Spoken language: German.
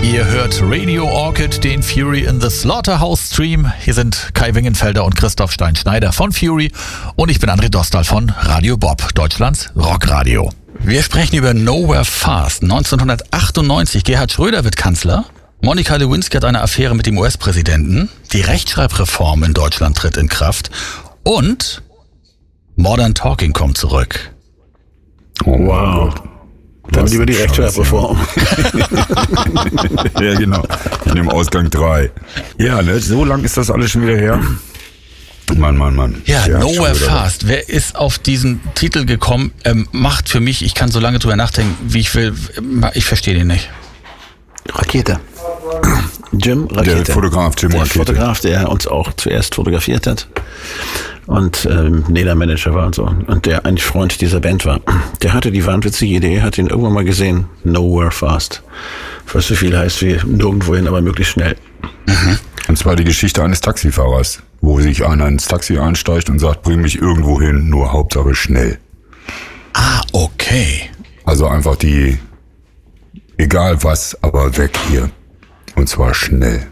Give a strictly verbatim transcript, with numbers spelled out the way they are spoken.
Ihr hört Radio Orchid, den Fury in the Slaughterhouse Stream. Hier sind Kai Wingenfelder und Christoph Stein-Schneider von Fury und ich bin André Dostal von Radio Bob, Deutschlands Rockradio. Wir sprechen über Nowhere Fast. neunzehnhundertachtundneunzig, Gerhard Schröder wird Kanzler. Monica Lewinsky hat eine Affäre mit dem U S-Präsidenten. Die Rechtschreibreform in Deutschland tritt in Kraft. Und Modern Talking kommt zurück. Oh, wow. Dann lieber die Rechtschreibreform. Ja, genau. In dem Ausgang drei. Ja, ne, so lang ist das alles schon wieder her. Mann, Mann, Mann. Ja, ja Nowhere Fast. Wer ist auf diesen Titel gekommen? Ähm, macht für mich, ich kann so lange drüber nachdenken, wie ich will. Ich verstehe den nicht. Rakete. Jim Rakete. Der Fotograf Jim der Rakete. Der Fotograf, der uns auch zuerst fotografiert hat und ähm, Nedermanager war und so. Und der eigentlich Freund dieser Band war. Der hatte die wahnwitzige Idee, hat ihn irgendwann mal gesehen. Nowhere Fast. Was so viel heißt wie nirgendwohin, aber möglichst schnell. Mhm. Und zwar die Geschichte eines Taxifahrers, wo sich einer ins Taxi einsteigt und sagt, bring mich irgendwo hin, nur Hauptsache schnell. Ah, okay. Also einfach die, egal was, aber weg hier. Und zwar schnell.